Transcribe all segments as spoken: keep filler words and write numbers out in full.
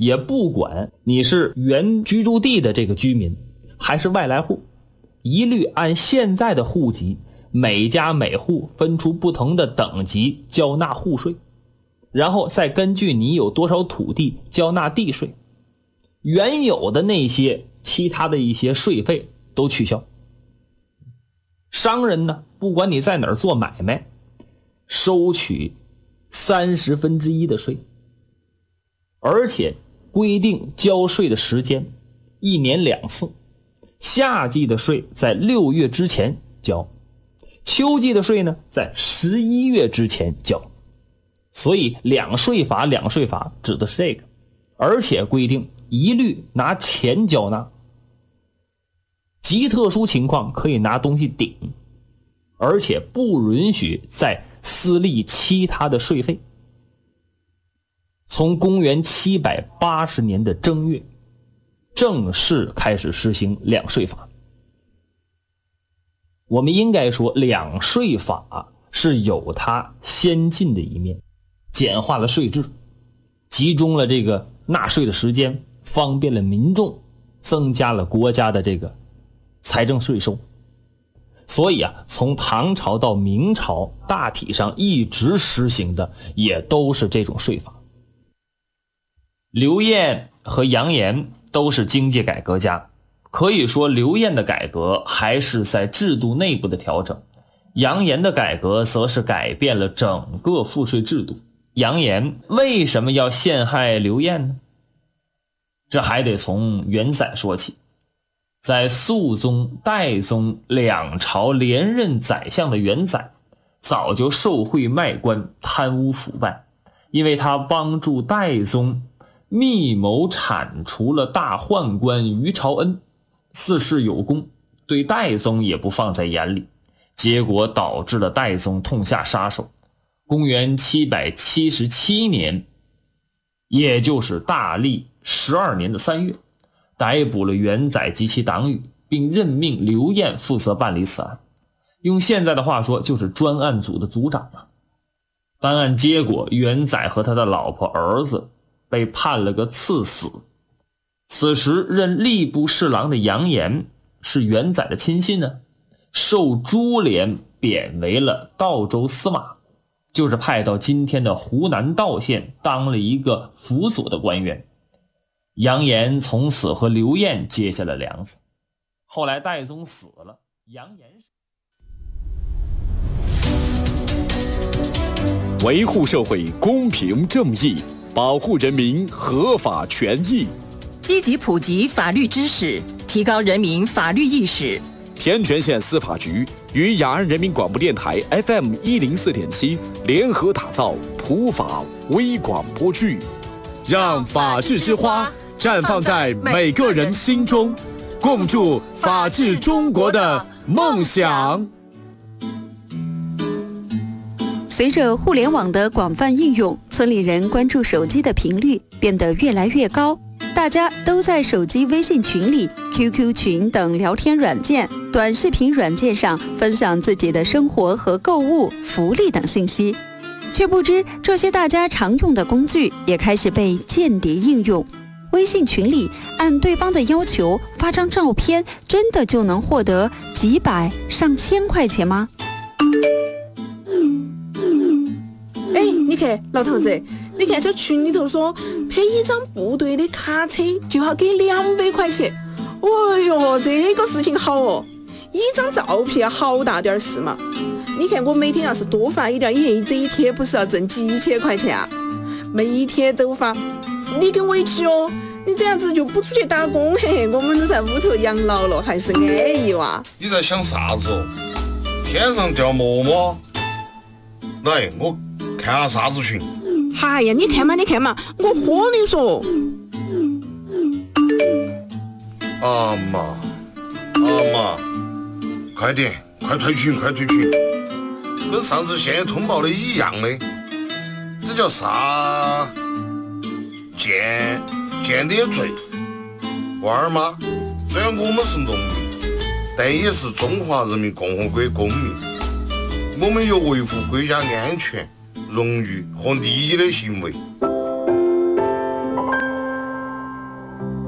也不管你是原居住地的这个居民还是外来户，一律按现在的户籍，每家每户分出不同的等级交纳户税，然后再根据你有多少土地交纳地税，原有的那些其他的一些税费都取消。商人呢，不管你在哪儿做买卖，收取三十分之一的税，而且规定交税的时间一年两次，夏季的税在六月之前交，秋季的税呢在十一月之前交。所以两税法两税法指的是这个，而且规定一律拿钱交纳，极特殊情况可以拿东西顶，而且不允许再私立其他的税费。从公元七百八十年的正月正式开始实行两税法。我们应该说两税法是有它先进的一面，简化了税制，集中了这个纳税的时间，方便了民众，增加了国家的这个财政税收。所以啊，从唐朝到明朝，大体上一直实行的也都是这种税法。刘晏和杨炎都是经济改革家，可以说刘晏的改革还是在制度内部的调整，杨炎的改革则是改变了整个赋税制度。杨炎为什么要陷害刘晏呢？这还得从元载说起。在肃宗、代宗两朝连任宰相的元载，早就受贿卖官，贪污腐败，因为他帮助代宗密谋铲除了大宦官于朝恩，四事有功，对代宗也不放在眼里，结果导致了代宗痛下杀手。公元七百七十七年，也就是大历十二年的三月，逮捕了元载及其党羽，并任命刘晏负责办理此案。用现在的话说，就是专案组的组长啊。办案结果，元载和他的老婆儿子被判了个赐死。此时任吏部侍郎的杨炎是元载的亲信呢，受株连贬为了道州司马，就是派到今天的湖南道县当了一个辅佐的官员。杨炎从此和刘晏结下了梁子。后来代宗死了，杨炎维护社会公平正义，保护人民合法权益， 积极普及法律知识，提高人民法律意识。 天全县司法局与雅安人民广播电台 F M 一零四点七联合打造普法微广播剧，让法治之花绽放在每个人心中，共筑法治中国的梦想。 随着互联网的广泛应用，村里人关注手机的频率变得越来越高，大家都在手机微信群里、Q Q 群等聊天软件、短视频软件上分享自己的生活和购物、福利等信息，却不知这些大家常用的工具也开始被间谍应用。微信群里按对方的要求发张照片，真的就能获得几百上千块钱吗？ 哎，你看老头子，你看这群里头说配一张部队的卡车就要给两百块钱。哦哟，这个事情好哦，一张照片好大点事嘛。你看我每天要是多发一点，耶，这一天不是要挣几千块钱啊？每天都发，你跟我一起哦。你这样子就不出去打工，嘿，我们都在屋头养老了，还是安逸哇。 你在想啥子哦？天上掉馍馍？来，我看下啥子群。 哎呀，你看嘛，你看嘛，我和你说。 阿妈，阿妈，快点，快退群，快退群，跟上次县通报的一样的，这叫啥？间间谍罪。娃儿妈，虽然我们是农民，但也是中华人民共和国公民，我们有维护国家安全、荣誉和利益的行为。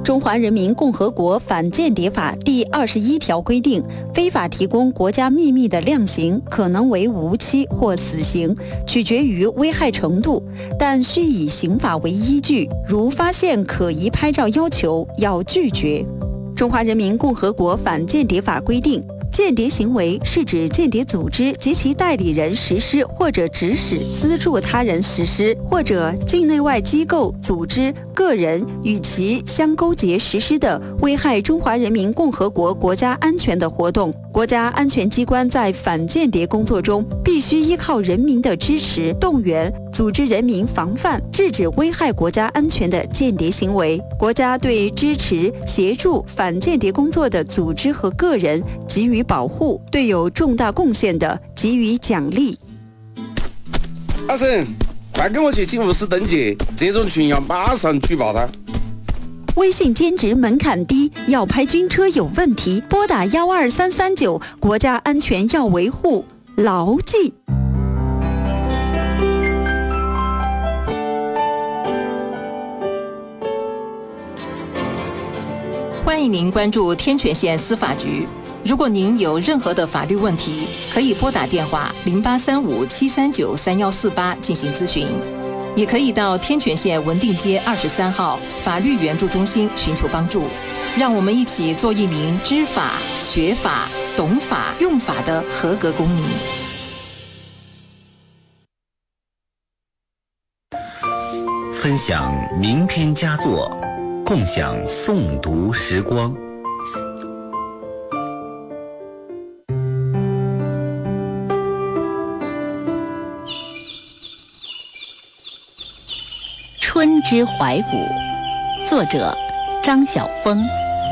中华人民共和国反间谍法第二十一条规定，非法提供国家秘密的量刑可能为无期或死刑，取决于危害程度，但需以刑法为依据，如发现可疑拍照要求，要拒绝。中华人民共和国反间谍法规定，间谍行为是指间谍组织及其代理人实施或者指使、资助他人实施，或者境内外机构、组织、个人与其相勾结实施的危害中华人民共和国国家安全的活动。国家安全机关在反间谍工作中，必须依靠人民的支持、动员，组织人民防范、制止危害国家安全的间谍行为。国家对支持、协助反间谍工作的组织和个人给予保护，对有重大贡献的给予奖励。 阿婶，快跟我去警务室登记，这种群要马上举报他。 微信兼职门槛低，要拍军车有问题，拨打幺二三三九，国家安全要维护，牢记。 欢迎您关注天泉县司法局。如果您有任何的法律问题，可以拨打电话零八三五七三九三幺四八进行咨询，也可以到天泉县文定街二十三号法律援助中心寻求帮助。让我们一起做一名知法、学法、懂法、用法的合格公民。 分享名篇佳作，共享诵读时光。 春之怀古，作者张晓峰。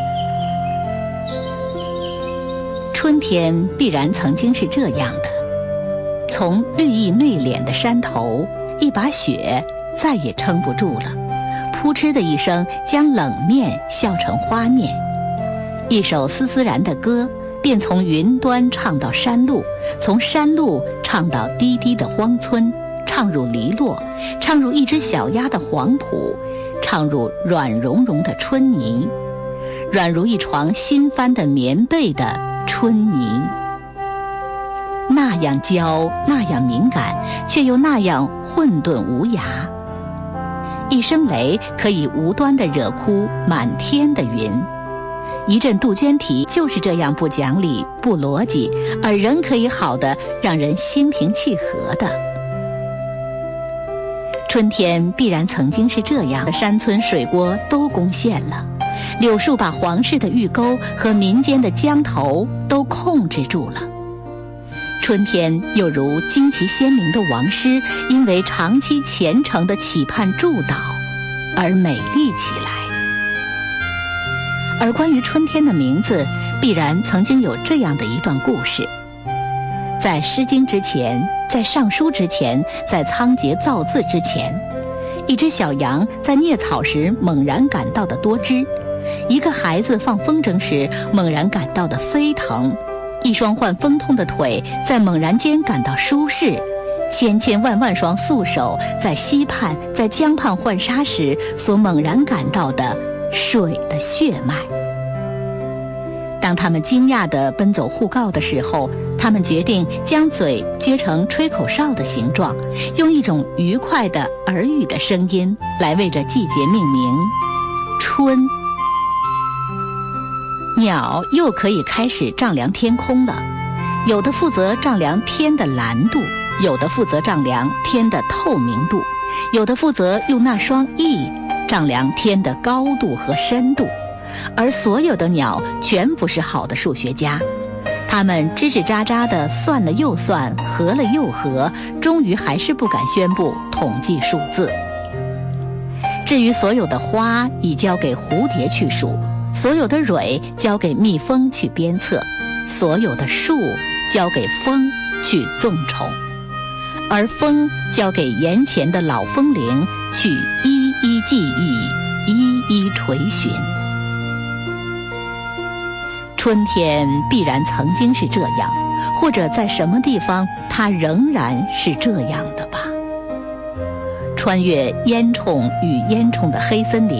春天必然曾经是这样的，从绿意内敛的山头，一把雪再也撑不住了，扑哧的一声将冷面笑成花面。一首丝丝然的歌，便从云端唱到山路，从山路唱到低低的荒村，唱入篱落，唱入一只小鸭的黄浦，唱入软融融的春泥，软如一床新翻的棉被的春泥。那样娇，那样敏感，却又那样混沌无涯。一声雷可以无端地惹哭满天的云，一阵杜鹃啼就是这样不讲理、不逻辑，而仍可以好得让人心平气和的。春天必然曾经是这样，山村水锅都攻陷了，柳树把皇室的御沟和民间的江头都控制住了。春天又如旌旗鲜明的王师，因为长期虔诚的期盼祝祷而美丽起来。而关于春天的名字，必然曾经有这样的一段故事。在《诗经》之前，在《尚书》之前，在仓颉造字之前，一只小羊在啮草时猛然感到的多汁，一个孩子放风筝时猛然感到的飞腾，一双患风痛的腿在猛然间感到舒适，千千万万双素手在溪畔、在江畔浣纱时所猛然感到的水的血脉。当他们惊讶地奔走互告的时候，他们决定将嘴撅成吹口哨的形状，用一种愉快的耳语的声音来为这季节命名春。鸟又可以开始丈量天空了，有的负责丈量天的蓝度，有的负责丈量天的透明度，有的负责用那双翼丈量天的高度和深度。而所有的鸟全不是好的数学家，他们吱吱喳喳地算了又算，合了又合，终于还是不敢宣布统计数字。至于所有的花，已交给蝴蝶去数，所有的蕊交给蜜蜂去鞭策，所有的树交给风去纵宠，而风交给眼前的老风铃去一一记忆，一一垂询。春天必然曾经是这样，或者在什么地方它仍然是这样的吧。穿越烟囱与烟囱的黑森林，